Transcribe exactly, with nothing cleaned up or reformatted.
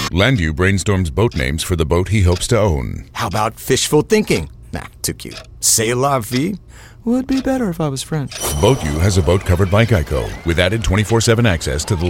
Landu brainstorms boat names for the boat he hopes to own. How about fishful thinking? Nah, too cute. C'est la vie? Would be better if I was French. BoatU has a boat covered by Geico with added twenty-four seven access to the